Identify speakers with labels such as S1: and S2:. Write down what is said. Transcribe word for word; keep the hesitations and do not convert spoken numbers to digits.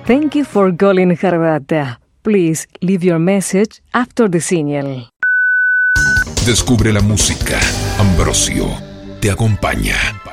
S1: Thank you for calling Harvata. Please leave your message after the signal.
S2: Descubre la música. Ambrosio te acompaña.